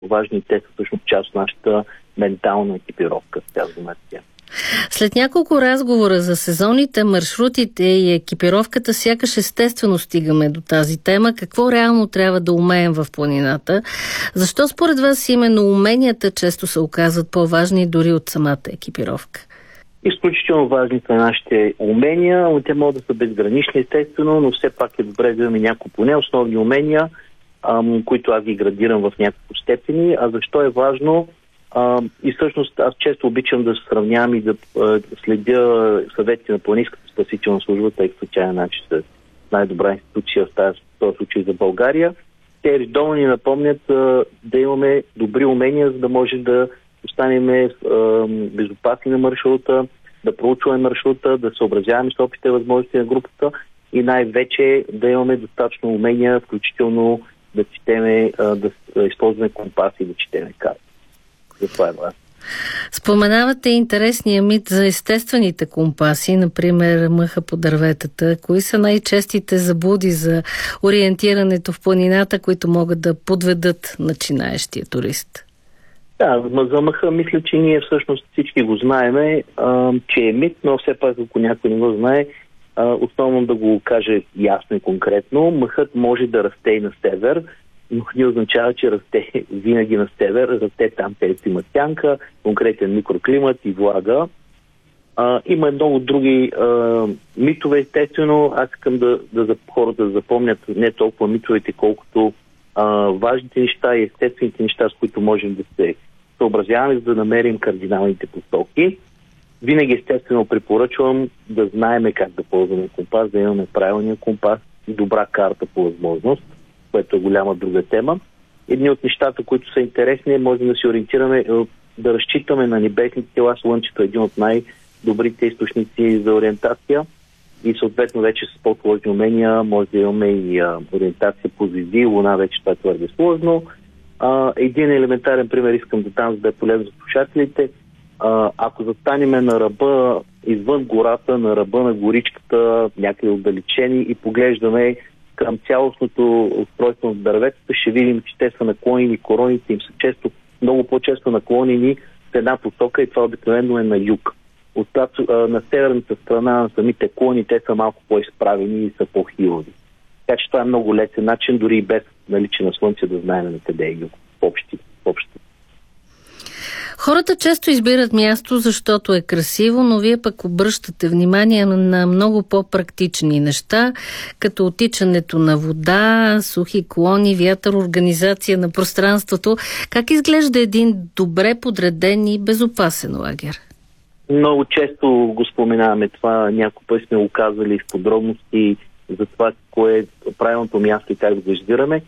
важни и те са всъщност част от нашата ментална екипировка. След няколко разговора за сезоните, маршрутите и екипировката, сякаш естествено стигаме до тази тема. Какво реално трябва да умеем в планината? Защо според вас именно уменията често се оказват по-важни дори от самата екипировка? Изключително важни са нашите умения, но те могат да са безгранични, естествено, но все пак е добре да имаме няколко поне основни умения, които аз ги градирам в няколко степени. А защо е важно? И всъщност аз често обичам да се сравнявам и да следя съветите на Планинската спасителна служба, тъй като тя е най-добра институция в този случай за България. Те редовно ни напомнят да имаме добри умения, за да може да останем безопасни на маршрута, да проучваме маршрута, да съобразяваме с опитите възможности на групата и най-вече да имаме достатъчно умения, включително да четеме, да използваме компас и да четеме карта. Това е важно. Споменавате интересния мит за естествените компаси, например мъха по дърветата. Кои са най-честите заблуди за ориентирането в планината, които могат да подведат начинаещия турист? Да, за мъха мисля, че ние всъщност всички го знаеме, че е мит, но все пак, ако някой не го знае, основно да го каже ясно и конкретно. Мъхът може да расте и на север, но не означава, че расте винаги на север, расте там, където има сянка, конкретен микроклимат и влага. Има много други митове, естествено. Аз искам да хората да запомнят не толкова митовете, колкото важните неща и естествените неща, с които можем да се съобразяваме, за да намерим кардиналните посоки. Винаги естествено препоръчвам да знаеме как да ползваме компас, да имаме правилния компас и добра карта по възможност, което е голяма друга тема. Едни от нещата, които са интересни, можем да се ориентираме, да разчитаме на небесните тела. Слънчето е един от най-добрите източници за ориентация и съответно вече с по-сложни умения може да имаме и ориентация по звезди, луна, вече това е твърде сложно. Един елементарен пример искам да дам, за да е полезно за слушателите. Ако застанеме на ръба, извън гората, на ръба на горичката, някъде отдалечени и поглеждаме към цялостното устройство на дърветата, ще видим, че те са наклонени, короните им са много по-често наклонени в една посока и това обикновено е на юг. На северната страна на самите клони те са малко по-изправени и са по-хилави. Така че това е много лесен начин, дори и без наличие на слънце, да знаем на къде е юг. Общи. Хората често избират място, защото е красиво, но вие пък обръщате внимание на много по-практични неща, като отичането на вода, сухи клони, вятър, организация на пространството. Как изглежда един добре подреден и безопасен лагер? Много често го споменаваме това, няколко пъти сме го казали в подробности за това, кое е правилното място и как да го избираме.